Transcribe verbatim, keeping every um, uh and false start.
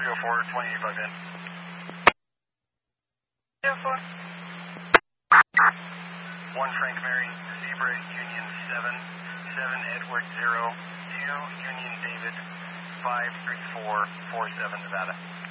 two oh four, twenty-eight bugs in. two oh four. one Frank Mary, Zebra Union seven, seven Edward zero, two Union David, five three four four seven Nevada.